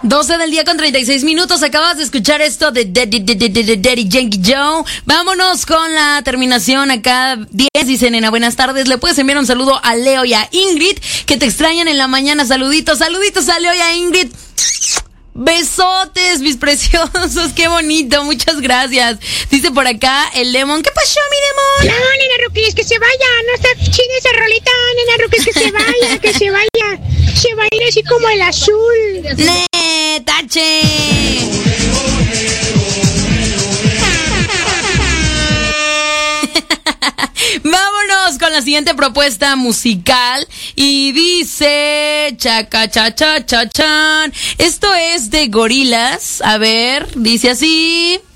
12 del día con 36 minutos. Acabas de escuchar esto de Daddy Yankee Joe. Vámonos con la terminación acá. 10 dice: nena, buenas tardes. Le puedes enviar un saludo a Leo y a Ingrid, que te extrañan en la mañana. Saluditos a Leo y a Ingrid. Besotes, mis preciosos, qué bonito, muchas gracias. Dice por acá el Lemon. ¿Qué pasó, mi Lemon? No, nena Ruquis, que se vaya, no está chida esa rolita, nena Ruquis, que se vaya, que se vaya. Se va a ir así como el azul. ¡Tache! Vámonos con la siguiente propuesta musical. Y dice: chaca, cha, cha, cha, chan. Esto es de Gorillaz. A ver, dice así.